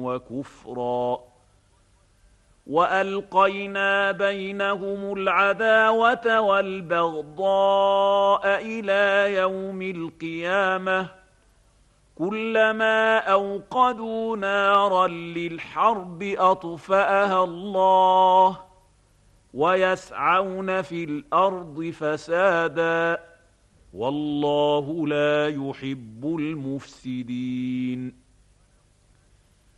وكفرا وألقينا بينهم العداوة والبغضاء إلى يوم القيامة كلما أوقدوا نارا للحرب أطفأها الله ويسعون في الأرض فسادا والله لا يحب المفسدين